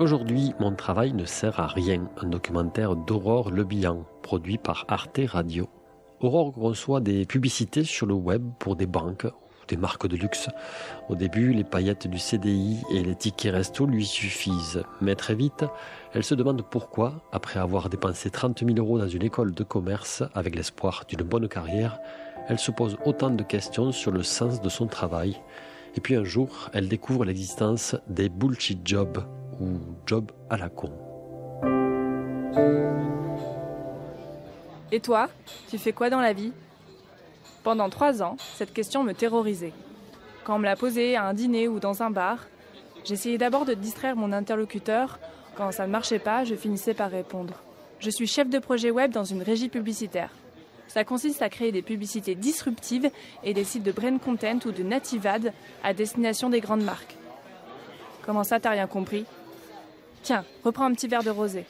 Aujourd'hui, mon travail ne sert à rien. Un documentaire d'Aurore Le Bihan, produit par Arte Radio. Aurore reçoit des publicités sur le web pour des banques ou des marques de luxe. Au début, les paillettes du CDI et les tickets resto lui suffisent. Mais très vite, elle se demande pourquoi, après avoir dépensé 30 000 € dans une école de commerce avec l'espoir d'une bonne carrière, elle se pose autant de questions sur le sens de son travail. Et puis un jour, elle découvre l'existence des bullshit jobs, ou jobs à la con. Et toi, tu fais quoi dans la vie ? Pendant 3 ans, cette question me terrorisait. Quand on me l'a posée à un dîner ou dans un bar, j'essayais d'abord de distraire mon interlocuteur. Quand ça ne marchait pas, je finissais par répondre. Je suis chef de projet web dans une régie publicitaire. Ça consiste à créer des publicités disruptives et des sites de brand content ou de native ad à destination des grandes marques. Comment ça, t'as rien compris ? Tiens, reprends un petit verre de rosé.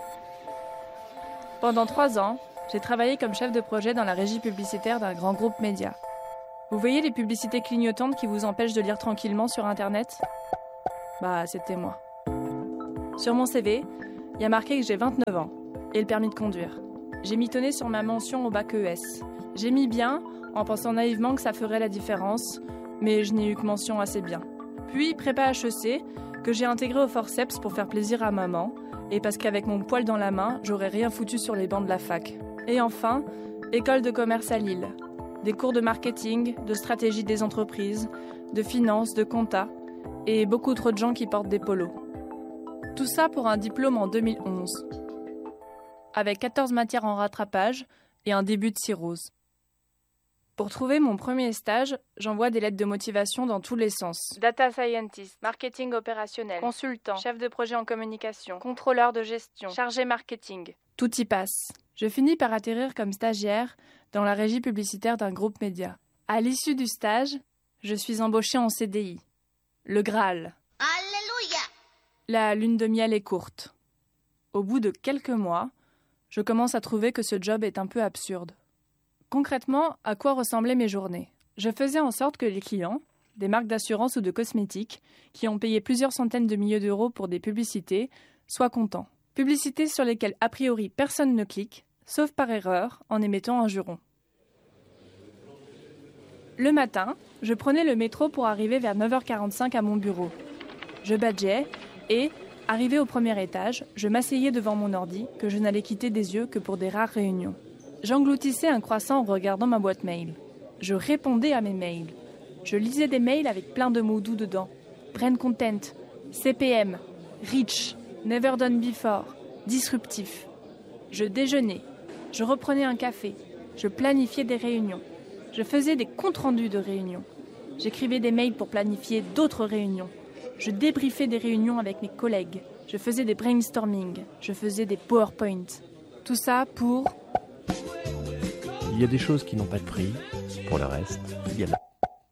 Pendant 3 ans, j'ai travaillé comme chef de projet dans la régie publicitaire d'un grand groupe média. Vous voyez les publicités clignotantes qui vous empêchent de lire tranquillement sur Internet ? Bah, c'était moi. Sur mon CV, il y a marqué que j'ai 29 ans et le permis de conduire. J'ai mitonné sur ma mention au bac ES. J'ai mis bien en pensant naïvement que ça ferait la différence, mais je n'ai eu que mention assez bien. Puis prépa HEC, que j'ai intégré au forceps pour faire plaisir à maman, et parce qu'avec mon poil dans la main, j'aurais rien foutu sur les bancs de la fac. Et enfin, école de commerce à Lille. Des cours de marketing, de stratégie des entreprises, de finance, de compta, et beaucoup trop de gens qui portent des polos. Tout ça pour un diplôme en 2011. Avec 14 matières en rattrapage et un début de cirrhose. Pour trouver mon premier stage, j'envoie des lettres de motivation dans tous les sens. Data scientist, marketing opérationnel, consultant, chef de projet en communication, contrôleur de gestion, chargé marketing. Tout y passe. Je finis par atterrir comme stagiaire dans la régie publicitaire d'un groupe média. À l'issue du stage, je suis embauchée en CDI. Le Graal. Alléluia! La lune de miel est courte. Au bout de quelques mois, je commence à trouver que ce job est un peu absurde. Concrètement, à quoi ressemblaient mes journées ? Je faisais en sorte que les clients, des marques d'assurance ou de cosmétiques, qui ont payé plusieurs centaines de milliers d'euros pour des publicités, soient contents. Publicités sur lesquelles a priori personne ne clique, sauf par erreur, en émettant un juron. Le matin, je prenais le métro pour arriver vers 9h45 à mon bureau. Je badgeais et, arrivé au premier étage, je m'asseyais devant mon ordi que je n'allais quitter des yeux que pour des rares réunions. J'engloutissais un croissant en regardant ma boîte mail. Je répondais à mes mails. Je lisais des mails avec plein de mots doux dedans. Brand content, CPM, rich, never done before, disruptif. Je déjeunais. Je reprenais un café. Je planifiais des réunions. Je faisais des comptes rendus de réunions. J'écrivais des mails pour planifier d'autres réunions. Je débriefais des réunions avec mes collègues. Je faisais des brainstorming. Je faisais des PowerPoint. Tout ça pour... Il y a des choses qui n'ont pas de prix. Pour le reste, il y en a.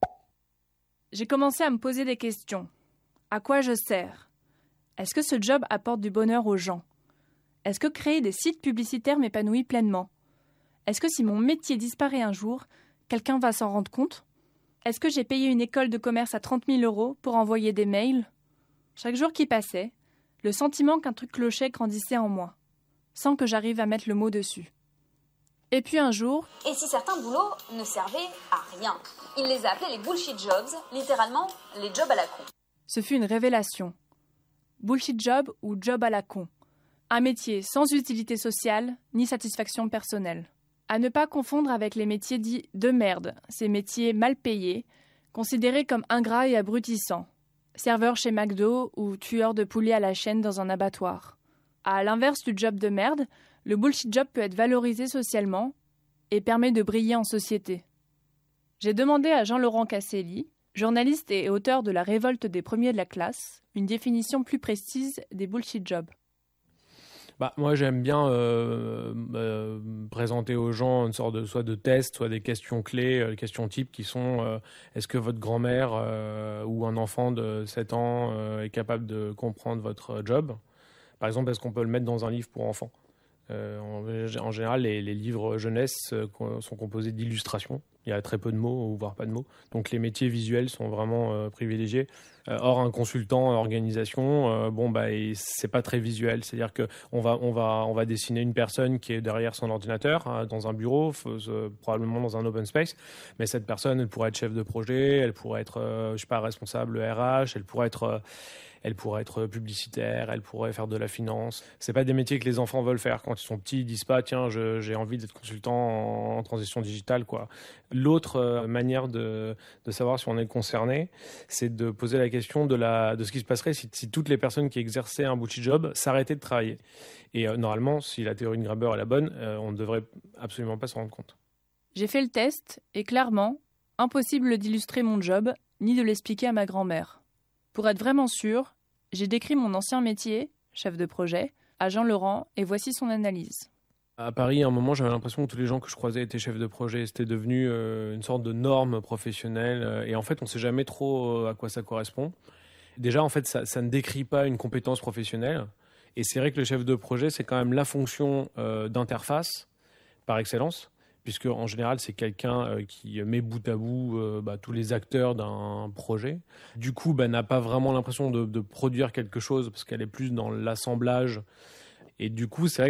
J'ai commencé à me poser des questions. À quoi je sers ? Est-ce que ce job apporte du bonheur aux gens ? Est-ce que créer des sites publicitaires m'épanouit pleinement ? Est-ce que si mon métier disparaît un jour, quelqu'un va s'en rendre compte ? Est-ce que j'ai payé une école de commerce à 30 000 € pour envoyer des mails ? Chaque jour qui passait, le sentiment qu'un truc clochait grandissait en moi, sans que j'arrive à mettre le mot dessus. Et puis un jour... Et si certains boulots ne servaient à rien ? Il les a appelés les bullshit jobs, littéralement les jobs à la con. Ce fut une révélation. Bullshit job ou job à la con. Un métier sans utilité sociale ni satisfaction personnelle. À ne pas confondre avec les métiers dits de merde, ces métiers mal payés, considérés comme ingrats et abrutissants. Serveur chez McDo ou tueur de poulets à la chaîne dans un abattoir. À l'inverse du job de merde, le bullshit job peut être valorisé socialement et permet de briller en société. J'ai demandé à Jean-Laurent Casselli, journaliste et auteur de La révolte des premiers de la classe, une définition plus précise des bullshit jobs. Moi, j'aime bien présenter aux gens une sorte de soit de tests, soit des questions clés, questions types qui sont est-ce que votre grand-mère ou un enfant de 7 ans est capable de comprendre votre job ? Par exemple, est-ce qu'on peut le mettre dans un livre pour enfants ? En général, les livres jeunesse sont composés d'illustrations. Il y a très peu de mots, voire pas de mots. Donc les métiers visuels sont vraiment privilégiés. Or, un consultant organisation, c'est pas très visuel. C'est-à-dire qu'on va dessiner une personne qui est derrière son ordinateur, dans un bureau, probablement dans un open space. Mais cette personne, elle pourrait être chef de projet, elle pourrait être, responsable RH, elle pourrait être publicitaire, elle pourrait faire de la finance. C'est pas des métiers que les enfants veulent faire. Quand ils sont petits, ils disent pas, tiens, j'ai envie d'être consultant en transition digitale, quoi. L'autre manière de savoir si on est concerné, c'est de poser la question de ce qui se passerait si toutes les personnes qui exerçaient un bullshit job s'arrêtaient de travailler. Et normalement, si la théorie de Graeber est la bonne, on ne devrait absolument pas s'en rendre compte. J'ai fait le test et clairement, impossible d'illustrer mon job ni de l'expliquer à ma grand-mère. Pour être vraiment sûr, j'ai décrit mon ancien métier, chef de projet, à Jean Laurent et voici son analyse. À Paris, à un moment, j'avais l'impression que tous les gens que je croisais étaient chefs de projet. C'était devenu une sorte de norme professionnelle. Et en fait, on ne sait jamais trop à quoi ça correspond. Déjà, en fait, ça ne décrit pas une compétence professionnelle. Et c'est vrai que le chef de projet, c'est quand même la fonction d'interface par excellence, puisque en général, c'est quelqu'un qui met bout à bout tous les acteurs d'un projet. Du coup, n'a pas vraiment l'impression de produire quelque chose, parce qu'elle est plus dans l'assemblage. Et du coup, c'est vrai